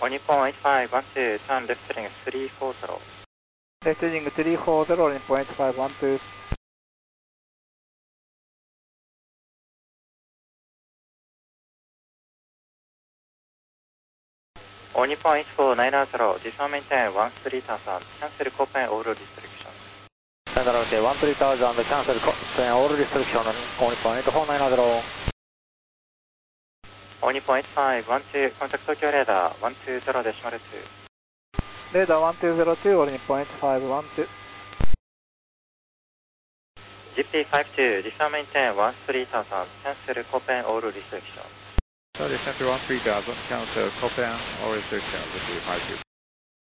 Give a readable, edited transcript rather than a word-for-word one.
On Nippon 8512, turn left heading 340. Left heading 340, Nippon 8512. On Nippon 84990, dismount maintain 13,000, cancel Copen all restrictions. 10,000, cancel Copen all restrictions, on Nippon 8490. On Nippon 8512, contact Tokyo radar 120.2. Radar 1202, on Nippon 8512. GP52, dismount maintain 13,000, cancel Copen all restrictions. Sorry, Center 13,000, cancel Copen all restrictions, GP52.